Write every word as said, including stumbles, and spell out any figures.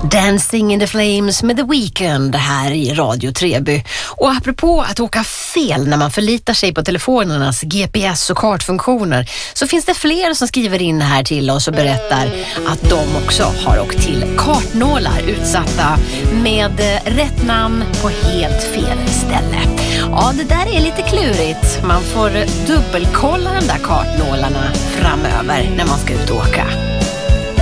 Dancing in the Flames med The Weeknd här i Radio Treby. Och apropå att åka fel när man förlitar sig på telefonernas G P S och kartfunktioner, så finns det fler som skriver in här till oss och berättar att de också har åkt till kartnålar utsatta med rätt namn på helt fel ställe. Ja, det där är lite klurigt. Man får dubbelkolla de där kartnålarna framöver när man ska ut och åka.